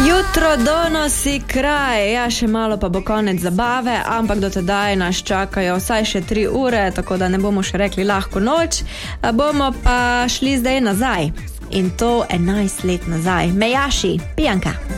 Jutro donosi kraj, ja, še malo pa bo konec zabave, ampak do tedaj nas čakajo vsaj še 3 ure, tako da ne bomo še rekli lahko noč, bomo pa šli zdaj nazaj in to 11 let nazaj. Mejaši, pijanka.